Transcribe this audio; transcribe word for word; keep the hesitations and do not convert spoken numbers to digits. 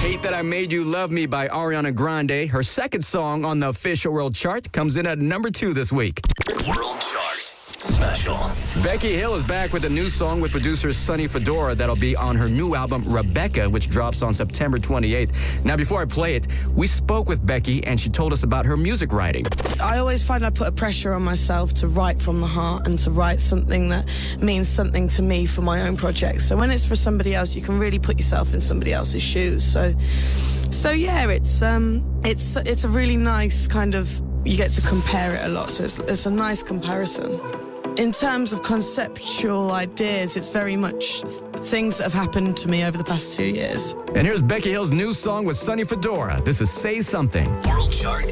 Hate That I Made You Love Me by Ariana Grande. Her second song on the official world chart comes in at number two this week. World Chart Special. Becky Hill is back with a new song with producer Sonny Fedora that'll be on her new album, Rebecca, which drops on September twenty-eighth. Now, before I play it, we spoke with Becky, and she told us about her music writing. I always find I put a pressure on myself to write from the heart and to write something that means something to me for my own projects. So when it's for somebody else, you can really put yourself in somebody else's shoes. So, so yeah, it's um, it's it's a really nice kind of, you get to compare it a lot. So it's it's a nice comparison. In terms of conceptual ideas, it's very much things that have happened to me over the past two years. And here's Becky Hill's new song with Sonny Fedora. This is Say Something. World Chart